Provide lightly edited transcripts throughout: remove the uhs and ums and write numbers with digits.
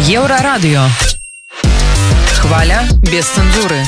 Еврорадио. Хваля без цензуры.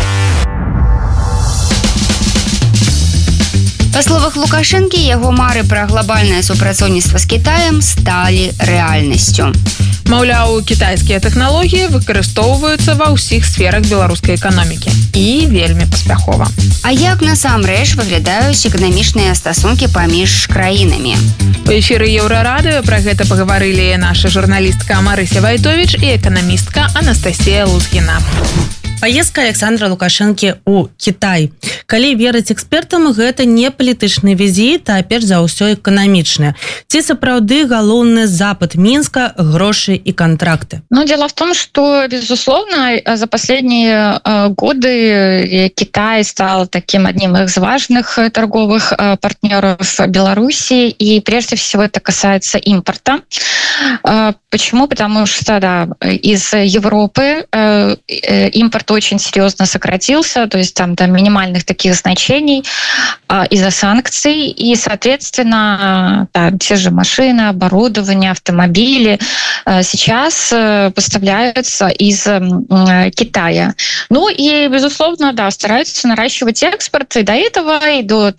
Па словах Лукашэнкі, яго мары пра глобальнае супрацоўніцтва з Кітаем сталі рэальнасцю. Маўляў, кітайскія тэхналогіі выкарыстоўваюцца ва ўсіх сферах беларускай эканомікі і вельмі паспяхова. А як насамрэч выглядаюць эканамічныя стасункі паміж краінамі? У эфіры Еўрарадыё пра гэта пагаварылі наша журналістка Марыся Вайтовіч і эканамістка Анастасія Лузгіна. Паездка Александра Лукашэнкі ў Кітай. Калі верыць экспертам, гэта не палітычны візіт, а перш за ўсё эканамічны. Ці сапраўды галоўны запад Мінска, грошы и контракты? Дело в том, что, безусловно, за последние годы Китай стал таким одним из важных торговых партнеров Беларуси, и прежде всего это касается импорта. Почему? Потому что, из Европы импорт очень серьезно сократился, то есть там до минимальных таких значений из-за санкций, и, соответственно, те же машины, оборудование, автомобили сейчас поставляются из Китая. И, безусловно, стараются наращивать экспорт, и до этого, и до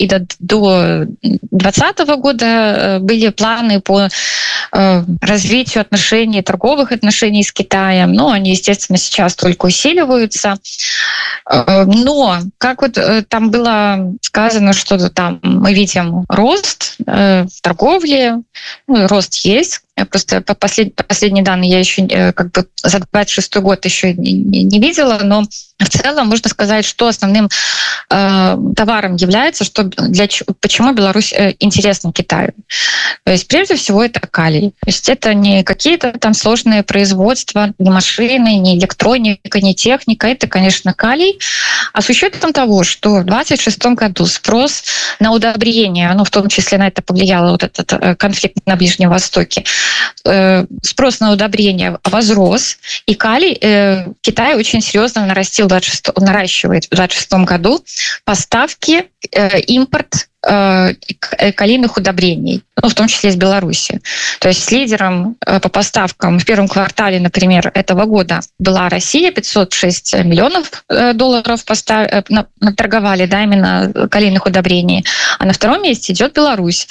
2020 года были планы по развитию отношений, торговых отношений с Китаем. Они, естественно, сейчас только усиливаются. Но, как там было сказано, что там мы видим рост в торговле, рост есть. Просто последние данные я еще за 26 год еще не видела, но в целом можно сказать, что основным товаром является, почему Беларусь интересна Китаю. То есть прежде всего это калий. То есть это не какие-то там сложные производства, не машины, не электроника, не техника. Это, конечно, калий. А с учетом того, что в 26 году спрос на удобрения, в том числе на это повлиял этот конфликт на Ближнем Востоке, спрос на удобрения возрос, и калий Китай очень серьезно наращивает в 2026 году поставки, импорт калийных удобрений, в том числе из Беларуси. То есть лидером по поставкам в первом квартале, например, этого года была Россия, 506 миллионов долларов наторговали, именно калийных удобрений. А на втором месте идет Беларусь.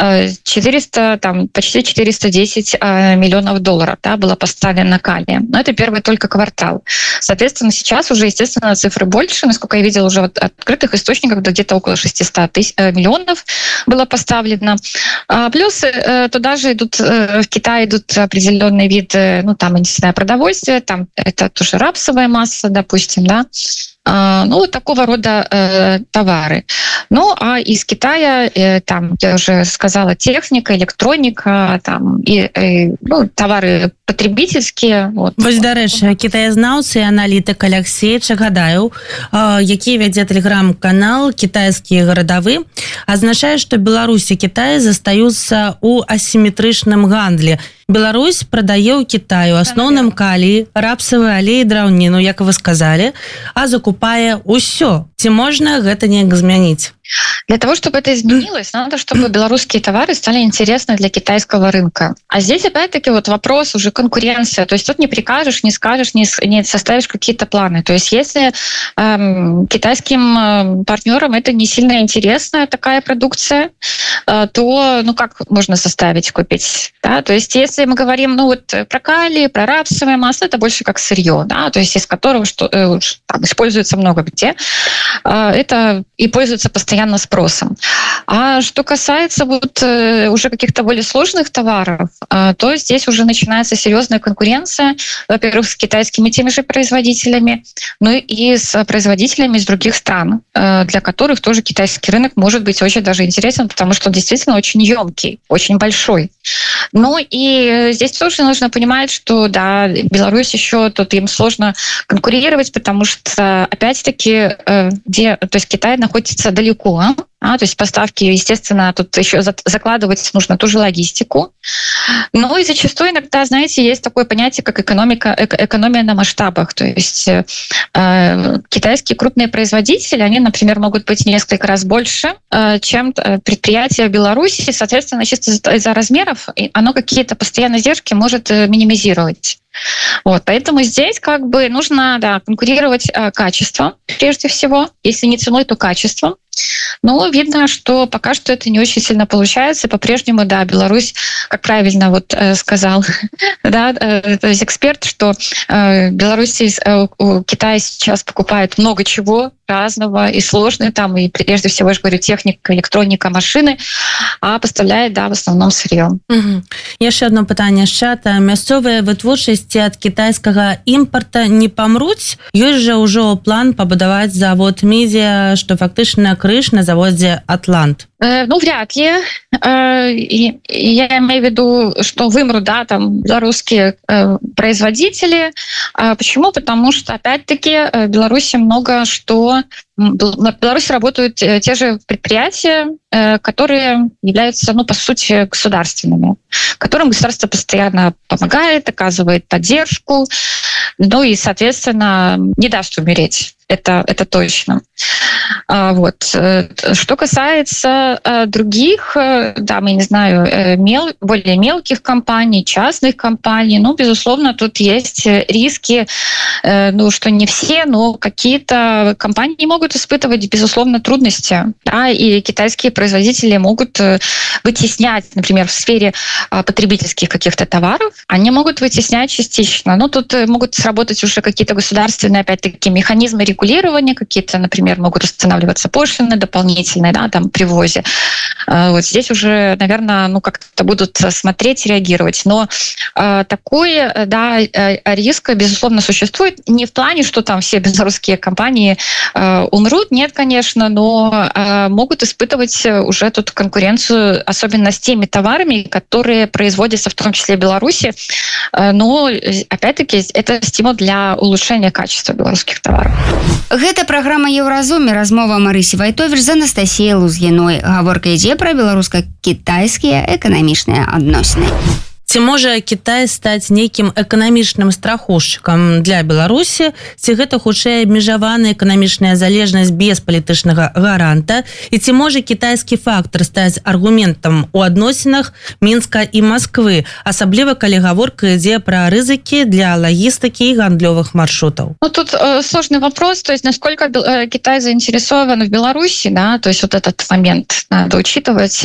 Почти 410 миллионов долларов было поставлено калия. Но это первый только квартал. Соответственно, сейчас уже, естественно, цифры больше. Насколько я видела уже от открытых источников, где-то около 600 миллионов было поставлено. Плюс туда же идут, в Китай идут определенные виды, продовольствия, там это тоже рапсовая масса, допустим, такого рода товары. А из Китая, я уже сказала, техника, электроника, товары потребительские. Вось, дарэчы, кітаязнаўцы і аналітык Алексей Чагадаев, які вядзе тэлеграм-канал «Китайские городовы», азначае, што Беларусь і Китай застаюцца ў асіметрычным гандлі. Беларусь прадае ў Китаю асноўным калій, рапсавы алей, драўніну, як вы сказали, а закупае ўсё. Ці можна гэта неяк змяніць? Для того, чтобы это изменилось, надо, чтобы белорусские товары стали интересны для китайского рынка. А здесь, опять-таки, вопрос уже конкуренция. То есть тут не прикажешь, не скажешь, не составишь какие-то планы. То есть если китайским партнерам это не сильно интересная такая продукция, то как можно составить, купить? То есть если мы говорим про калий, про рапсовое масло, это больше как сырье, то есть из которого используется много где. Это и пользуется постоянно спросом. А что касается уже каких-то более сложных товаров, то здесь уже начинается серьезная конкуренция, во-первых, с китайскими теми же производителями, и с производителями из других стран, для которых тоже китайский рынок может быть очень даже интересен, потому что он действительно очень емкий, очень большой. И здесь тоже нужно понимать, что Беларусь еще тут им сложно конкурировать, потому что опять-таки, то есть Китай находится далеко то есть поставки, естественно, тут еще закладывать нужно ту же логистику. Ну и зачастую иногда, знаете, есть такое понятие, как экономия на масштабах. То есть китайские крупные производители, они, например, могут быть несколько раз больше, чем предприятия в Беларуси. Соответственно, чисто из-за размеров оно какие-то постоянные издержки может минимизировать. Вот, поэтому здесь как бы нужно конкурировать качеством, прежде всего. Если не ценой, то качеством. Но видно, что пока что это не очень сильно получается. По-прежнему, Беларусь, как правильно вот сказал то есть эксперт, что Беларусь, Китай сейчас покупает много чего разного и сложного, там, и прежде всего, я же говорю, техника, электроника, машины, а поставляет, в основном сырье. Яшчэ одно пытанне з чата. Мясцовыя вытворчасці ад кітайскага імпарта не памруць? Ёсць жа ўжо план пабудаваць завод Мидия, што фактычна крыш на заводе Атлант. Ну, вряд ли. Я имею в виду, что вымрут, там, белорусские производители. Почему? Потому что, опять-таки, в Беларуси много что... В Беларуси работают те же предприятия, которые являются, по сути, государственными, которым государство постоянно помогает, оказывает поддержку, и, соответственно, не даст умереть. Это точно. Вот. Что касается других, мы не знаю, более мелких компаний, частных компаний, безусловно, тут есть риски, что не все, но какие-то компании могут испытывать, безусловно, трудности, и китайские производители могут вытеснять, например, в сфере потребительских каких-то товаров, они могут вытеснять частично, но тут могут сработать уже какие-то государственные, опять-таки, механизмы регулирования, какие-то, например, могут устанавливаться пошлины дополнительные, при ввозе. Вот здесь уже, наверное, как-то будут смотреть и реагировать. Но такой, риск, безусловно, существует. Не в плане, что там все белорусские компании умрут, нет, конечно, но могут испытывать уже тут конкуренцию, особенно с теми товарами, которые производятся в том числе в Беларуси. Но, опять-таки, это стимул для улучшения качества белорусских товаров. Гэта праграма Еўразуме, размова Марысі Вайтовіч з Анастасіяй Лузгіной. Гаворка ідзе пра беларуска-кітайскія эканамічныя адносіны. Ці можа Кітай стаць нейкім эканамічным страхоўшчыкам для Беларусі, ці гэта хутчэй абмежаваная эканамічная залежнасць без палітычнага гаранта, і ці можа кітайскі фактар стаць аргументам у адносінах Мінска і Масквы, асабліва калі гаворка ідзе пра рызыкі для лагістыкі і гандлёвых маршрутаў? Тут сложный вопрос, то есть насколько Китай заинтересован в Беларуси, то есть вот этот момент надо учитывать.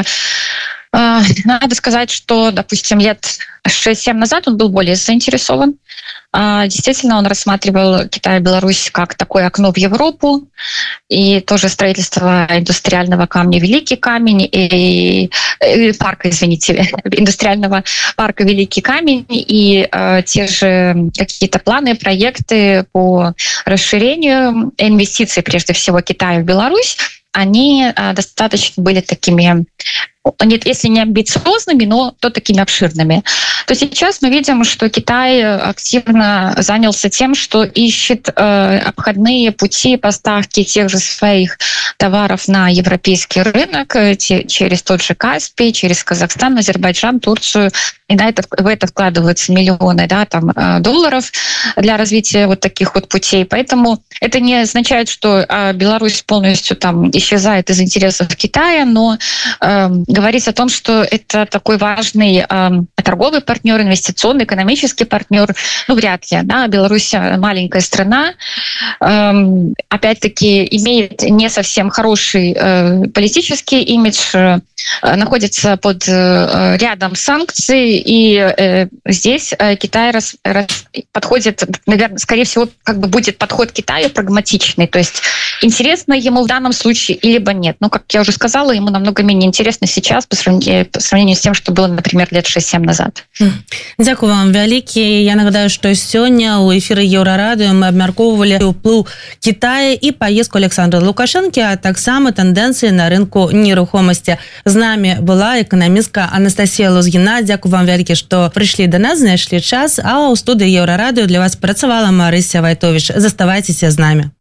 Надо сказать, что, допустим, лет 6-7 назад он был более заинтересован. Действительно, он рассматривал Китай и Беларусь как такое окно в Европу, и тоже строительство индустриального камня «Великий камень», индустриального парка «Великий камень», и те же какие-то планы, проекты по расширению инвестиций, прежде всего, Китая в Беларусь, они достаточно были такими, если не амбициозными, но то такими обширными. То сейчас мы видим, что Китай активно занялся тем, что ищет обходные пути поставки тех же своих товаров на европейский рынок через тот же Каспий, через Казахстан, Азербайджан, Турцию. И в это вкладываются миллионы долларов для развития вот таких вот путей. Поэтому это не означает, что Беларусь полностью исчезает из интересов Китая, но говорить о том, что это такой важный торговый партнер, инвестиционный, экономический партнер, вряд ли. Беларусь маленькая страна, опять-таки имеет не совсем хороший политический имидж, находится под рядом санкций, и здесь Китай подходит, наверное, скорее всего, будет подход Китая прагматичный, то есть интересно ему в данном случае либо нет. Как я уже сказала, ему намного менее интересно сейчас по сравнению с тем, что было, например, лет 6-7 назад. Дзякую вам вялікі. Я нагадаю, што сёння ў эфіры Еўрарадыё мы абмяркоўвалі ўплыў Китая і паездку Александра Лукашэнкі, а таксама тэндэнцыі на рынку нерухомасці. З намі была эканамістка Анастасія Лузгіна. Дзякую вам вялікі, што прыйшлі да нас, знайшлі час, а ў студыі Еўрарадыё для вас працавала Марыся Вайтовіч. Заставайцеся з намі.